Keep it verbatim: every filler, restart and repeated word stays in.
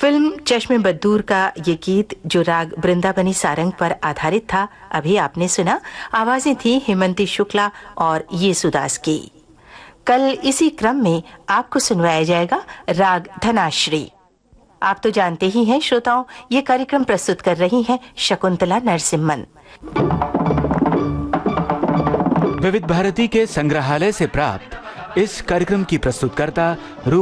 Film चश्मे बद्दूर का ये गीत जो राग वृंदावनी सारंग पर आधारित था, अभी आपने सुना। आवाजें थी हेमंती शुक्ला और येसुदास की। कल इसी क्रम में आपको सुनवाया जाएगा राग धनाश्री। आप तो जानते ही हैं श्रोताओं, ये कार्यक्रम प्रस्तुत कर रही हैं शकुंतला नरसिम्हन। विविध भारती के संग्रहालय से प्राप्त इस कार्यक्रम की प्रस्तुतकर्ता